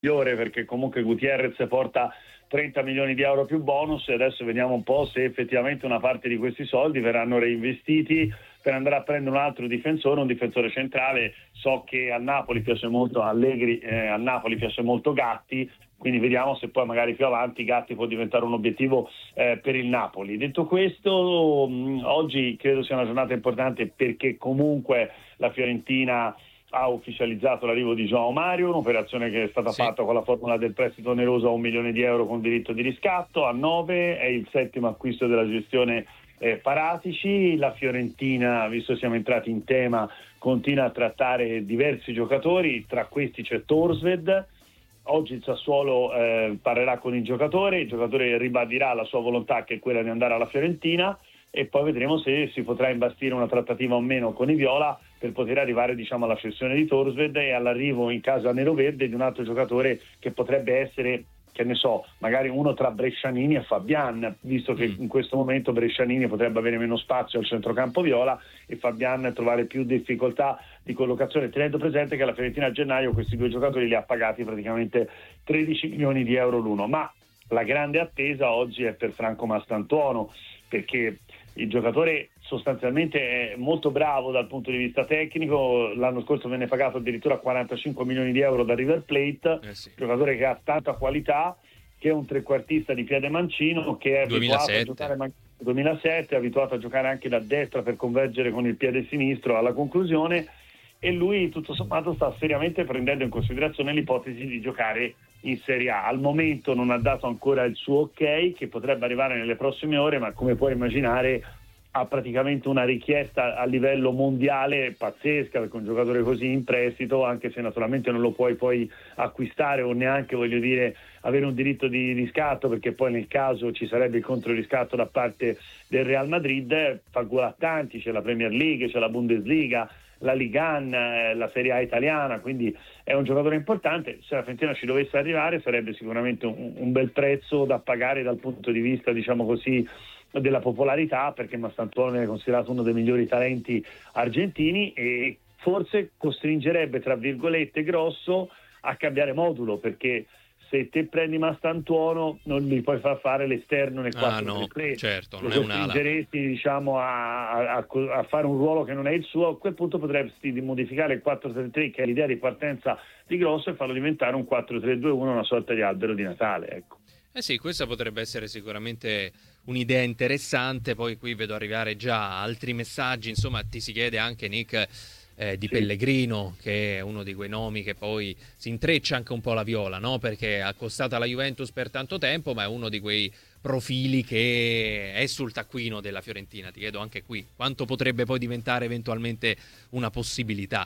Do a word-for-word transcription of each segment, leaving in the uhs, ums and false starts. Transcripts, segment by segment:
migliore, perché comunque Gutierrez porta trenta milioni di euro più bonus e adesso vediamo un po' se effettivamente una parte di questi soldi verranno reinvestiti per andare a prendere un altro difensore, un difensore centrale. So che al Napoli piace molto Allegri, eh, al Napoli piace molto Gatti, quindi vediamo se poi magari più avanti Gatti può diventare un obiettivo eh, per il Napoli. Detto questo, mh, oggi credo sia una giornata importante perché comunque la Fiorentina ha ufficializzato l'arrivo di João Mario, un'operazione che è stata Sì. fatta con la formula del prestito oneroso a un milione di euro con diritto di riscatto, a nove, è il settimo acquisto della gestione eh, Paratici. La Fiorentina, visto siamo entrati in tema, continua a trattare diversi giocatori, tra questi c'è Thorstvedt. Oggi il Sassuolo eh, parlerà con il giocatore, il giocatore ribadirà la sua volontà, che è quella di andare alla Fiorentina, e poi vedremo se si potrà imbastire una trattativa o meno con i viola per poter arrivare, diciamo, alla cessione di Thorstvedt e all'arrivo in casa neroverde di un altro giocatore che potrebbe essere, che ne so, magari uno tra Brescianini e Fabian, visto che in questo momento Brescianini potrebbe avere meno spazio al centrocampo viola e Fabian trovare più difficoltà di collocazione, tenendo presente che la Fiorentina a gennaio questi due giocatori li ha pagati praticamente tredici milioni di euro l'uno. Ma la grande attesa oggi è per Franco Mastantuono, perché il giocatore sostanzialmente è molto bravo dal punto di vista tecnico. L'anno scorso venne pagato addirittura quarantacinque milioni di euro da River Plate, Eh sì. giocatore che ha tanta qualità, che è un trequartista di piede mancino, che è abituato a giocare man- duemilasette, è abituato a giocare anche da destra per convergere con il piede sinistro alla conclusione, e lui tutto sommato sta seriamente prendendo in considerazione l'ipotesi di giocare in Serie A. Al momento non ha dato ancora il suo ok, che potrebbe arrivare nelle prossime ore, ma come puoi immaginare ha praticamente una richiesta a livello mondiale pazzesca, perché un giocatore così in prestito, anche se naturalmente non lo puoi poi acquistare o neanche, voglio dire, avere un diritto di riscatto, perché poi nel caso ci sarebbe il controriscatto da parte del Real Madrid, fa gol a tanti, c'è la Premier League, c'è la Bundesliga, la Liga uno, la Serie A italiana, quindi è un giocatore importante. Se la Fiorentina ci dovesse arrivare sarebbe sicuramente un, un bel prezzo da pagare dal punto di vista, diciamo così, della popolarità, perché Mastantuono è considerato uno dei migliori talenti argentini e forse costringerebbe, tra virgolette, Grosso a cambiare modulo, perché se te prendi Mastantuono non gli puoi far fare l'esterno nel Ah quattro tre tre, no, certo, lo non è un'ala. costringeresti, diciamo, a, a, a fare un ruolo che non è il suo. A quel punto potresti modificare il quattro tre tre, che è l'idea di partenza di Grosso, e farlo diventare un quattro tre due uno, una sorta di albero di Natale, ecco. Eh sì, questa potrebbe essere sicuramente un'idea interessante. Poi qui vedo arrivare già altri messaggi, insomma ti si chiede anche, Nick, eh, di Sì. Pellegrino, che è uno di quei nomi che poi si intreccia anche un po' la viola, no? Perché ha costato alla Juventus per tanto tempo, ma è uno di quei profili che è sul taccuino della Fiorentina. Ti chiedo anche qui quanto potrebbe poi diventare eventualmente una possibilità.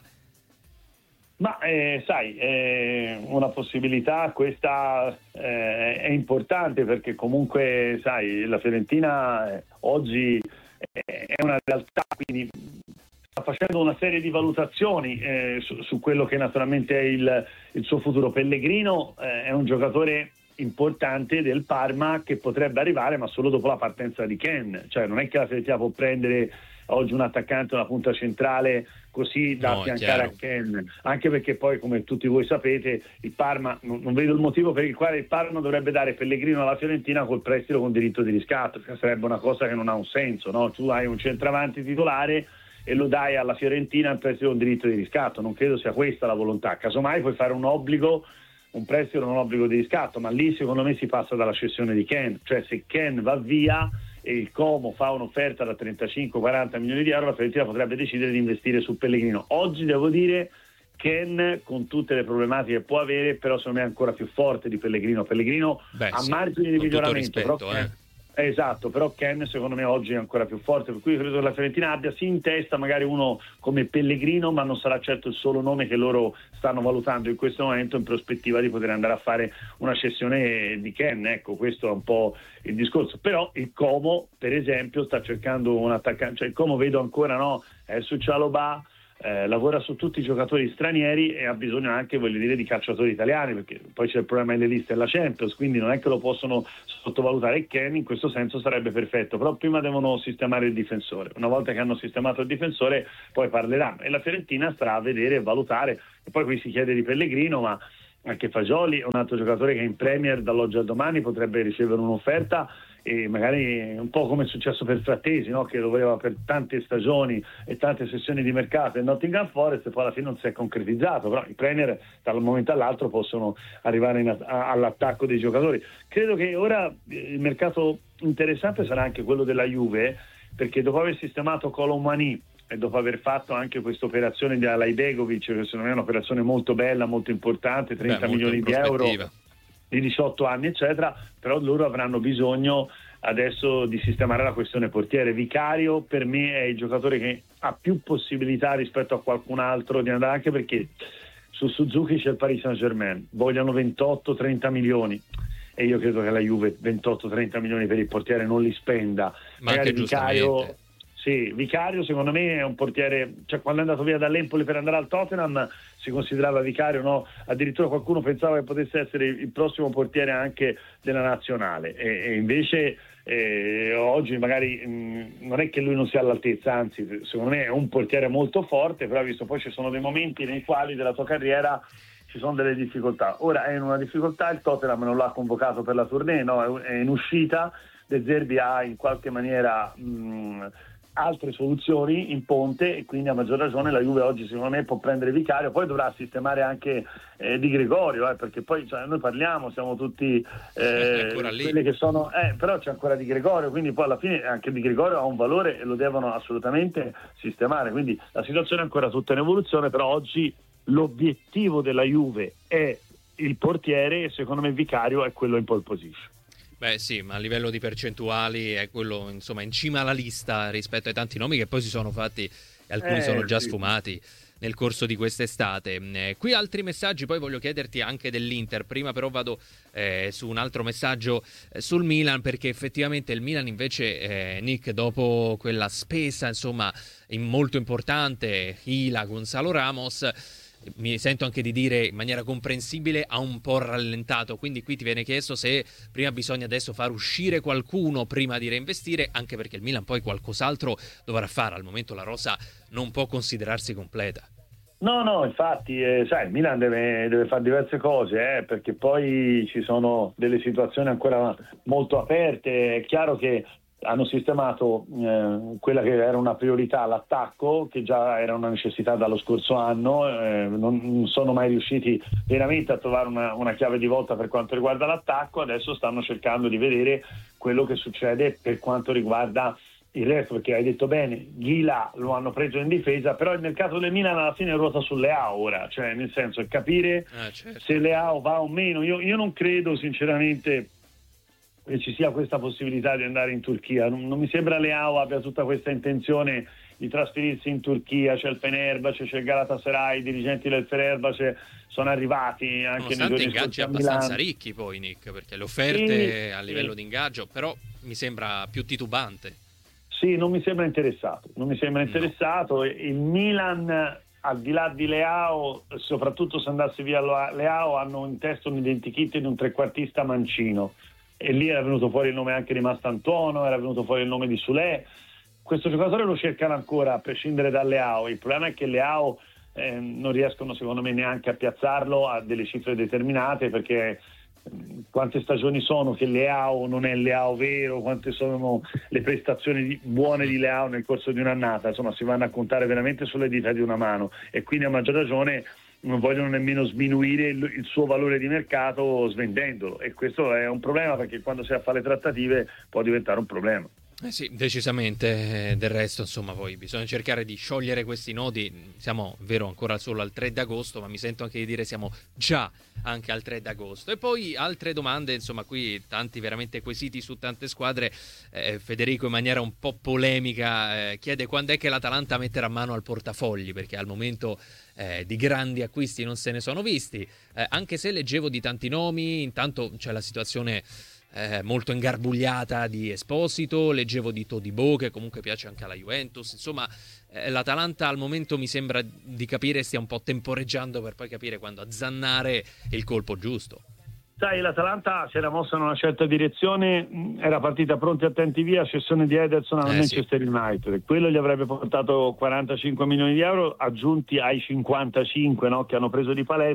Ma eh, sai, eh, una possibilità questa eh, è importante, perché comunque sai, la Fiorentina eh, oggi è una realtà, quindi sta facendo una serie di valutazioni eh, su, su quello che naturalmente è il, il suo futuro. Pellegrino eh, è un giocatore importante del Parma che potrebbe arrivare, ma solo dopo la partenza di Ken. Cioè non è che la Fiorentina può prendere oggi un attaccante, una punta centrale così da No, è affiancare chiaro. a Ken, anche perché poi, come tutti voi sapete, il Parma, non, non vedo il motivo per il quale il Parma dovrebbe dare Pellegrino alla Fiorentina col prestito con diritto di riscatto, perché sarebbe una cosa che non ha un senso, no? Tu hai un centravanti titolare e lo dai alla Fiorentina in prestito con diritto di riscatto. Non credo sia questa la volontà. Casomai puoi fare un obbligo, un prestito non un obbligo di riscatto, ma lì secondo me si passa dalla cessione di Ken. Cioè se Ken va via e il Como fa un'offerta da trentacinque quaranta milioni di euro, la Fiorentina potrebbe decidere di investire su Pellegrino. Oggi devo dire Ken, con tutte le problematiche che può avere, però secondo me è ancora più forte di Pellegrino. Pellegrino Beh, ha sì, margini di con tutto miglioramento, rispetto, però eh. Ken, esatto, però Ken secondo me oggi è ancora più forte, per cui credo che la Fiorentina abbia sì in testa magari uno come Pellegrino, ma non sarà certo il solo nome che loro stanno valutando in questo momento in prospettiva di poter andare a fare una cessione di Ken. Ecco, questo è un po' il discorso. Però il Como, per esempio, sta cercando un attaccante, cioè il Como vedo ancora, no, è su Cialobà, eh, lavora su tutti i giocatori stranieri e ha bisogno anche, voglio dire, di calciatori italiani, perché poi c'è il problema delle liste della Champions, quindi non è che lo possono sottovalutare. E Ken in questo senso sarebbe perfetto, però prima devono sistemare il difensore. Una volta che hanno sistemato il difensore poi parleranno, e la Fiorentina starà a vedere e valutare. E poi qui si chiede di Pellegrino, ma anche Fagioli è un altro giocatore che in Premier dall'oggi al domani potrebbe ricevere un'offerta, e magari un po' come è successo per Frattesi, no? Che lo voleva per tante stagioni e tante sessioni di mercato in Nottingham Forest, e poi alla fine non si è concretizzato. Però i Premier dal momento all'altro possono arrivare in, a, all'attacco dei giocatori. Credo che ora il mercato interessante sarà anche quello della Juve, perché dopo aver sistemato Colomani e dopo aver fatto anche questa operazione di Alajbegovic, che secondo me è un'operazione molto bella, molto importante, trenta milioni di euro di diciotto anni eccetera, però loro avranno bisogno adesso di sistemare la questione portiere. Vicario per me è il giocatore che ha più possibilità rispetto a qualcun altro di andare, anche perché su Suzuki c'è il Paris Saint-Germain, vogliono ventotto trenta milioni, e io credo che la Juve ventotto trenta milioni per il portiere non li spenda. Ma magari anche Vicario, sì, Vicario secondo me è un portiere, cioè quando è andato via dall'Empoli per andare al Tottenham si considerava Vicario, no? Addirittura qualcuno pensava che potesse essere il prossimo portiere anche della nazionale, e, e invece eh, oggi magari mh, non è che lui non sia all'altezza, anzi secondo me è un portiere molto forte, però visto poi ci sono dei momenti nei quali della tua carriera ci sono delle difficoltà. Ora è in una difficoltà, il Tottenham non l'ha convocato per la tournée, no? È in uscita, De Zerbi ha in qualche maniera mh, altre soluzioni in ponte, e quindi a maggior ragione la Juve oggi secondo me può prendere Vicario, poi dovrà sistemare anche eh, Di Gregorio, eh, perché poi cioè, noi parliamo, siamo tutti eh, quelli che sono, eh, però c'è ancora Di Gregorio, quindi poi alla fine anche Di Gregorio ha un valore e lo devono assolutamente sistemare, quindi la situazione è ancora tutta in evoluzione, però oggi l'obiettivo della Juve è il portiere e secondo me Vicario è quello in pole position. Beh sì, ma a livello di percentuali è quello insomma in cima alla lista rispetto ai tanti nomi che poi si sono fatti e alcuni eh, sono già sì. sfumati nel corso di quest'estate. Eh, qui altri messaggi, poi voglio chiederti anche dell'Inter, prima però vado eh, su un altro messaggio eh, sul Milan, perché effettivamente il Milan invece, eh, Nick, dopo quella spesa insomma in molto importante, Hila, Gonzalo Ramos, mi sento anche di dire in maniera comprensibile, ha un po' rallentato, quindi qui ti viene chiesto se prima bisogna adesso far uscire qualcuno prima di reinvestire, anche perché il Milan poi qualcos'altro dovrà fare, al momento la rosa non può considerarsi completa. No, no, infatti, eh, sai, il Milan deve, deve fare diverse cose, eh, perché poi ci sono delle situazioni ancora molto aperte. È chiaro che hanno sistemato eh, quella che era una priorità, l'attacco, che già era una necessità dallo scorso anno, eh, non, non sono mai riusciti veramente a trovare una, una chiave di volta per quanto riguarda l'attacco, adesso stanno cercando di vedere quello che succede per quanto riguarda il resto, perché hai detto bene, Ghila lo hanno preso in difesa, però il mercato del Milan alla fine ruota su Leao ora, cioè nel senso è capire ah, certo. se Leao va o meno. Io, io non credo sinceramente che ci sia questa possibilità di andare in Turchia, non, non mi sembra Leao abbia tutta questa intenzione di trasferirsi in Turchia. C'è il Fenerbahce, c'è il Galatasaray, i dirigenti del Fenerbahce sono arrivati anche nei giorni ingaggi abbastanza ricchi poi, Nick, perché le offerte sì, a livello sì. di ingaggio però mi sembra più titubante. Sì, non mi sembra interessato, non mi sembra interessato. No. Il Milan, al di là di Leao, soprattutto se andasse via Leao, hanno in testa un identikit di un trequartista mancino, e lì era venuto fuori il nome anche di Mastantuono, era venuto fuori il nome di Soulé. Questo giocatore lo cercano ancora a prescindere da Leao. Il problema è che Leao eh, non riescono secondo me neanche a piazzarlo a delle cifre determinate, perché quante stagioni sono che Leao non è Leao vero, quante sono le prestazioni di, buone di Leao nel corso di un'annata, insomma si vanno a contare veramente sulle dita di una mano, e quindi a maggior ragione non vogliono nemmeno sminuire il, il suo valore di mercato svendendolo, e questo è un problema, perché quando si fa le trattative può diventare un problema. Eh sì, decisamente. Del resto, insomma, poi bisogna cercare di sciogliere questi nodi. Siamo, vero, ancora solo al tre d'agosto, ma mi sento anche di dire siamo già anche al tre d'agosto. E poi altre domande, insomma, qui tanti veramente quesiti su tante squadre. Eh, Federico in maniera un po' polemica eh, chiede quando è che l'Atalanta metterà mano al portafogli, perché al momento eh, di grandi acquisti non se ne sono visti. Eh, anche se leggevo di tanti nomi, intanto c'è la situazione Eh, molto ingarbugliata di Esposito, leggevo di Todibo che comunque piace anche alla Juventus, insomma eh, l'Atalanta al momento mi sembra di capire stia un po' temporeggiando per poi capire quando azzannare il colpo giusto. Sai, l'Atalanta si era mossa in una certa direzione, era partita pronti attenti via, cessione di Ederson al eh, Manchester sì. United, quello gli avrebbe portato quarantacinque milioni di euro aggiunti ai cinquantacinque, no, che hanno preso di palestra,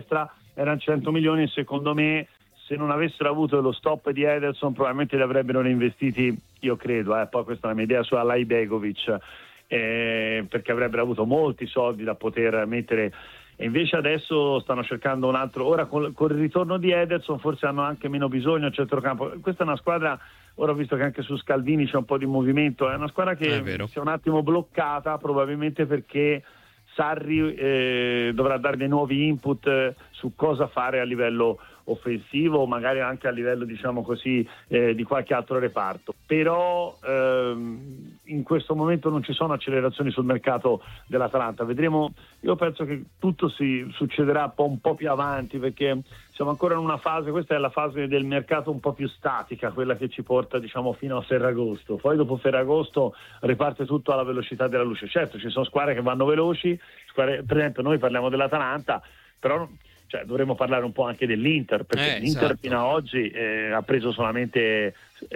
erano cento milioni, e secondo me se non avessero avuto lo stop di Ederson probabilmente li avrebbero reinvestiti, io credo, eh, poi questa è la mia idea su Alai Begovic, eh, perché avrebbero avuto molti soldi da poter mettere, e invece adesso stanno cercando un altro, ora con, con il ritorno di Ederson forse hanno anche meno bisogno a centrocampo. Questa è una squadra, ora ho visto che anche su Scalvini c'è un po' di movimento, è una squadra che si è un attimo bloccata, probabilmente perché Sarri eh, dovrà dare dei nuovi input eh, su cosa fare a livello offensivo, magari anche a livello, diciamo così, eh, di qualche altro reparto. Però ehm, in questo momento non ci sono accelerazioni sul mercato dell'Atalanta. Vedremo, io penso che tutto si succederà un po', un po' più avanti, perché siamo ancora in una fase, questa è la fase del mercato un po' più statica, quella che ci porta, diciamo, fino a Ferragosto. Poi dopo Ferragosto riparte tutto alla velocità della luce. Certo, ci sono squadre che vanno veloci, squadre, per esempio noi parliamo dell'Atalanta, però cioè, dovremmo parlare un po' anche dell'Inter, perché eh, l'Inter esatto. fino ad oggi eh, ha preso solamente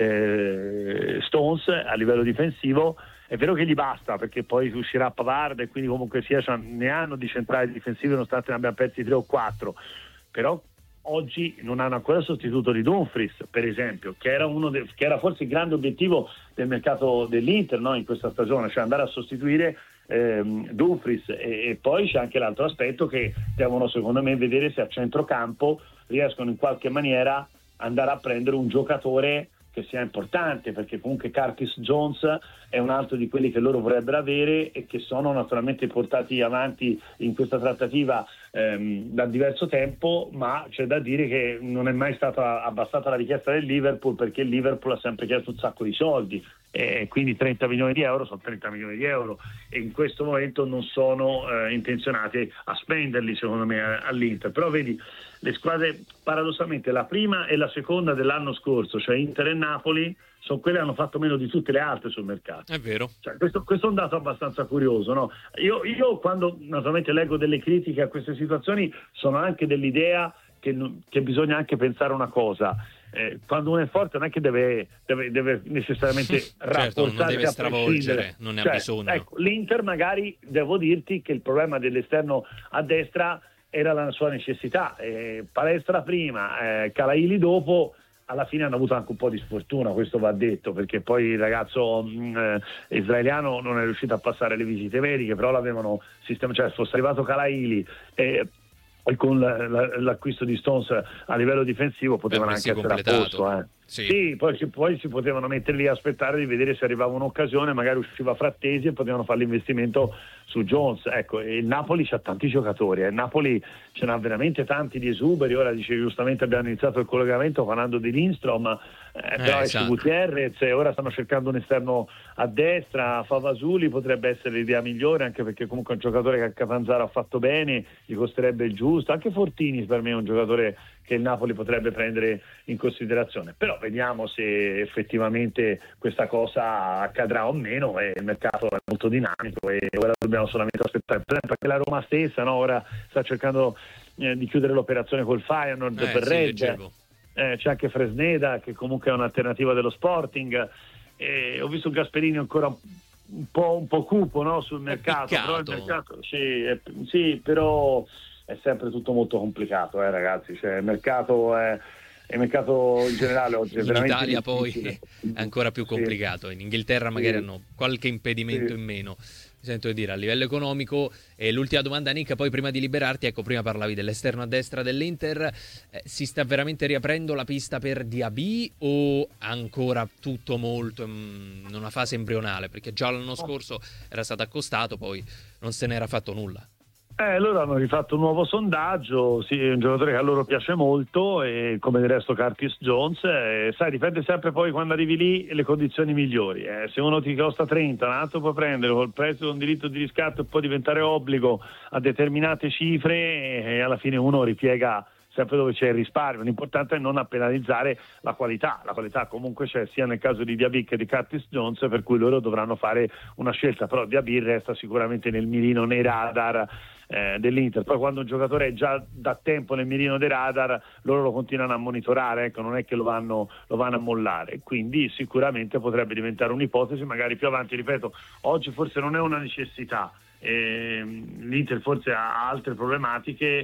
eh, Stones a livello difensivo. È vero che gli basta, perché poi uscirà Pavard e quindi comunque sia, cioè, ne hanno di centrali difensivi nonostante ne abbiamo persi tre o quattro, però oggi non hanno ancora il sostituto di Dumfries, per esempio, che era uno de- che era forse il grande obiettivo del mercato dell'Inter, no, in questa stagione, cioè andare a sostituire ehm, Dumfries, e-, e poi c'è anche l'altro aspetto che devono secondo me vedere se a centrocampo riescono in qualche maniera andare a prendere un giocatore che sia importante, perché comunque Curtis Jones è un altro di quelli che loro vorrebbero avere e che sono naturalmente portati avanti in questa trattativa ehm, da diverso tempo, ma c'è da dire che non è mai stata abbassata la richiesta del Liverpool, perché il Liverpool ha sempre chiesto un sacco di soldi, e quindi trenta milioni di euro sono trenta milioni di euro, e in questo momento non sono eh, intenzionati a spenderli secondo me all'Inter. Però vedi, le squadre paradossalmente la prima e la seconda dell'anno scorso, cioè Inter e Napoli, sono quelle che hanno fatto meno di tutte le altre sul mercato. È vero. Cioè, questo, questo è un dato abbastanza curioso, no? Io, io quando naturalmente leggo delle critiche a queste situazioni sono anche dell'idea che, che bisogna anche pensare una cosa. Eh, quando uno è forte non è che deve, deve, deve necessariamente certo, non deve stravolgere, non ne cioè, ha bisogno. Ecco, l'Inter magari, devo dirti che il problema dell'esterno a destra era la sua necessità, eh, Palestra prima, eh, Calaili dopo, alla fine hanno avuto anche un po' di sfortuna, questo va detto, perché poi il ragazzo mh, eh, israeliano non è riuscito a passare le visite mediche, però l'avevano sistemato, cioè fosse arrivato Calaili eh, e con la, la, l'acquisto di Stones a livello difensivo potevano Beh, anche essere completato. a posto, eh. Sì, sì poi, si, poi si potevano mettere lì a aspettare di vedere se arrivava un'occasione, magari usciva Frattesi e potevano fare l'investimento su Jones. Ecco, e il Napoli c'ha tanti giocatori, eh. il Napoli ce n'ha veramente tanti di esuberi. Ora dice giustamente abbiamo iniziato il collegamento parlando di Lindstrom, eh, però eh, esce Gutierrez, e ora stanno cercando un esterno a destra. Favasuli potrebbe essere l'idea migliore, anche perché comunque è un giocatore che a Catanzaro ha fatto bene, gli costerebbe il giusto. Anche Fortini per me è un giocatore che il Napoli potrebbe prendere in considerazione, però vediamo se effettivamente questa cosa accadrà o meno, e il mercato è molto dinamico e ora dobbiamo solamente aspettare. Per esempio anche la Roma stessa, no? Ora sta cercando eh, di chiudere l'operazione col Feyenoord eh, per sì, Red, eh, c'è anche Fresneda che comunque è un'alternativa dello Sporting, eh, ho visto Gasperini ancora un, un po' un po' cupo, no? Sul mercato, però il mercato sì, è, sì, però è sempre tutto molto complicato, eh, ragazzi, cioè il mercato è il mercato in generale oggi è in veramente Italia difficile. Poi è ancora più complicato, in Inghilterra magari sì. hanno qualche impedimento sì. in meno, mi sento di dire, a livello economico. E l'ultima domanda, Nick, poi prima di liberarti, ecco, prima parlavi dell'esterno a destra dell'Inter, eh, si sta veramente riaprendo la pista per Diaby o ancora tutto molto in una fase embrionale, perché già l'anno scorso era stato accostato, poi non se n'era fatto nulla? Eh, loro hanno rifatto un nuovo sondaggio, sì, è un giocatore che a loro piace molto, e come del resto Curtis Jones, eh, sai, dipende sempre poi quando arrivi lì le condizioni migliori, eh. Se uno ti costa trenta, un altro puoi prendere col prezzo di un diritto di riscatto e può diventare obbligo a determinate cifre, e alla fine uno ripiega sempre dove c'è il risparmio. L'importante è non penalizzare la qualità, la qualità comunque c'è sia nel caso di Diaby che di Curtis Jones, per cui loro dovranno fare una scelta, però Diaby resta sicuramente nel mirino, nei radar eh, dell'Inter. Poi quando un giocatore è già da tempo nel mirino dei radar, loro lo continuano a monitorare, ecco, non è che lo vanno, lo vanno a mollare, quindi sicuramente potrebbe diventare un'ipotesi magari più avanti. Ripeto, oggi forse non è una necessità, eh, l'Inter forse ha altre problematiche.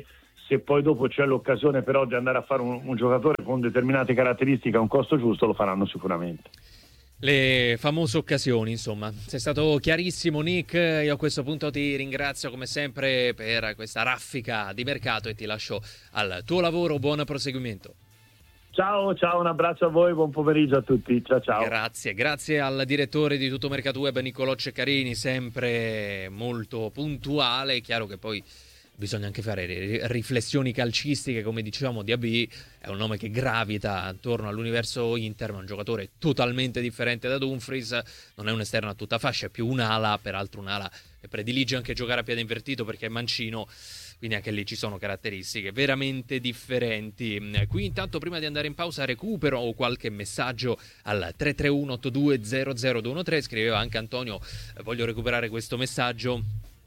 se poi dopo c'è l'occasione però di andare a fare un, un giocatore con determinate caratteristiche a un costo giusto, lo faranno sicuramente. Le famose occasioni, insomma. Sei stato chiarissimo, Nick. Io a questo punto ti ringrazio come sempre per questa raffica di mercato e ti lascio al tuo lavoro. Buon proseguimento. Ciao, ciao, un abbraccio a voi, buon pomeriggio a tutti. Ciao, ciao. Grazie, grazie al direttore di Tutto Mercato Web, Niccolò Ceccarini, sempre molto puntuale. È chiaro che poi bisogna anche fare riflessioni calcistiche, come dicevamo. Diaby è un nome che gravita attorno all'universo Inter, ma è un giocatore totalmente differente da Dumfries, non è un esterno a tutta fascia, è più un'ala, peraltro un'ala che predilige anche giocare a piede invertito perché è mancino, quindi anche lì ci sono caratteristiche veramente differenti. Qui intanto, prima di andare in pausa, recupero qualche messaggio al tre tre uno otto due zero zero due uno tre. Scriveva anche Antonio, voglio recuperare questo messaggio,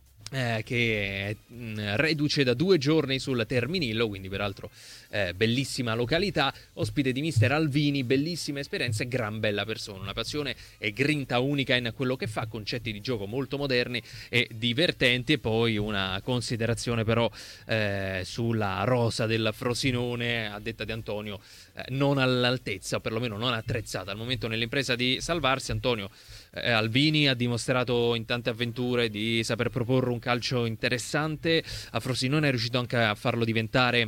Eh, che è mh, reduce da due giorni sul Terminillo, quindi peraltro eh, bellissima località, ospite di mister Alvini, bellissima esperienza e gran bella persona, una passione e grinta unica in quello che fa, concetti di gioco molto moderni e divertenti. E poi una considerazione però eh, sulla rosa del Frosinone, a detta di Antonio eh, non all'altezza, o perlomeno non attrezzata al momento nell'impresa di salvarsi. Antonio, eh, Alvini ha dimostrato in tante avventure di saper proporre un calcio interessante, a Frosinone è riuscito anche a farlo diventare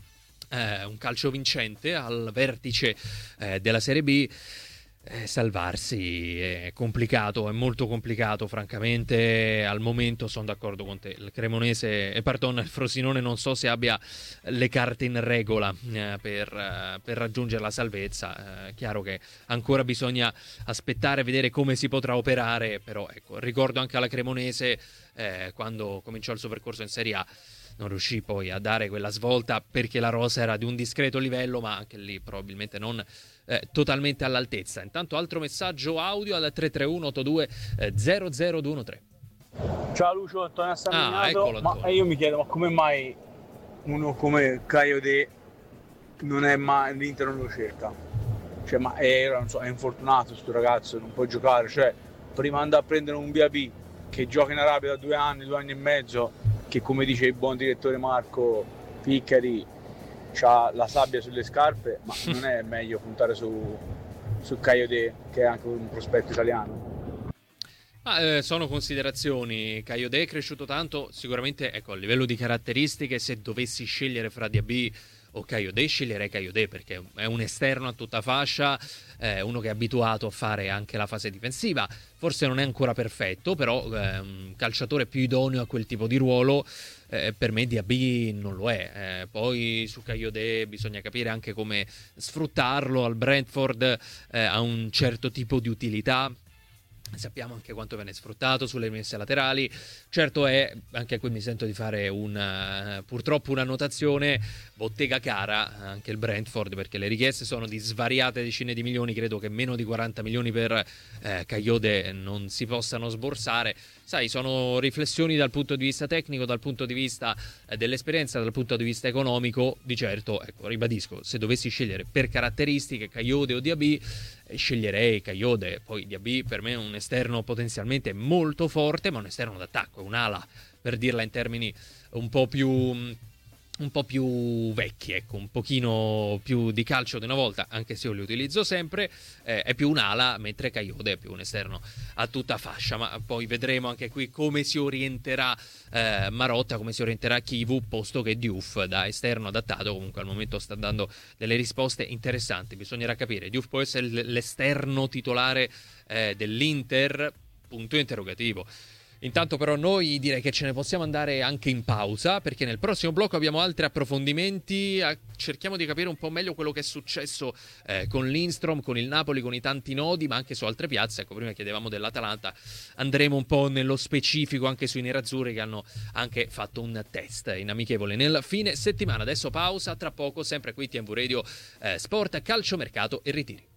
eh, un calcio vincente al vertice eh, della Serie B. Eh, salvarsi è complicato, è molto complicato francamente. Al momento sono d'accordo con te, il Cremonese, eh, pardon, il Frosinone non so se abbia le carte in regola eh, per, eh, per raggiungere la salvezza. Eh, chiaro che ancora bisogna aspettare, vedere come si potrà operare, però ecco, ricordo anche alla Cremonese eh, quando cominciò il suo percorso in Serie A non riuscì poi a dare quella svolta perché la rosa era di un discreto livello, ma anche lì probabilmente non eh, totalmente all'altezza. Intanto altro messaggio audio al tre tre uno otto due zero zero due uno tre. Ciao Lucio, Antonio Assaminato. Ah, eccolo, ma Antonio. io mi chiedo, ma come mai uno come Kayode non è mai, l'Inter non lo cerca? Cioè, ma è, non so, è infortunato sto ragazzo, non può giocare, cioè prima andare a prendere un Diaby che gioca in Arabia da due anni, due anni e mezzo, che come dice il buon direttore Marco Piccari c'ha la sabbia sulle scarpe, ma non è meglio puntare su, su Kayode, che è anche un prospetto italiano? Ah, eh, sono considerazioni. Kayode è cresciuto tanto, sicuramente ecco, a livello di caratteristiche, se dovessi scegliere fra Diaby o Kayode, sceglierei Kayode perché è un esterno a tutta fascia, eh, uno che è abituato a fare anche la fase difensiva, forse non è ancora perfetto, però è un calciatore più idoneo a quel tipo di ruolo. Eh, per me Diaby non lo è. Eh, poi su Kayode bisogna capire anche come sfruttarlo. Al Brentford eh, ha un certo tipo di utilità, sappiamo anche quanto viene sfruttato sulle rimesse laterali. Certo è, anche qui mi sento di fare un, uh, purtroppo una notazione, bottega cara anche il Brentford, perché le richieste sono di svariate decine di milioni. Credo che meno di quaranta milioni per eh, Kayode non si possano sborsare. Sai, sono riflessioni dal punto di vista tecnico, dal punto di vista eh, dell'esperienza, dal punto di vista economico. Di certo, ecco, ribadisco, se dovessi scegliere per caratteristiche Kayode o Diaby, eh, sceglierei Kayode. Poi Diaby per me è un esterno potenzialmente molto forte, ma un esterno d'attacco, è un'ala, per dirla in termini un po' più un po' più vecchi, ecco, un pochino più di calcio di una volta, anche se io li utilizzo sempre. Eh, è più un'ala, mentre Kayode è più un esterno a tutta fascia. Ma poi vedremo anche qui come si orienterà eh, Marotta, come si orienterà Chivu, posto che Diouf da esterno adattato comunque al momento sta dando delle risposte interessanti. Bisognerà capire, Diouf può essere l'esterno titolare eh, dell'Inter? Punto interrogativo. Intanto però noi direi che ce ne possiamo andare anche in pausa, perché nel prossimo blocco abbiamo altri approfondimenti. Cerchiamo di capire un po' meglio quello che è successo eh, con l'Instrom, con il Napoli, con i tanti nodi, ma anche su altre piazze. Ecco, prima chiedevamo dell'Atalanta, andremo un po' nello specifico anche sui nerazzurri, che hanno anche fatto un test in amichevole nel fine settimana. Adesso pausa, tra poco sempre qui T M V Radio, eh, Sport, Calcio, Mercato e Ritiri.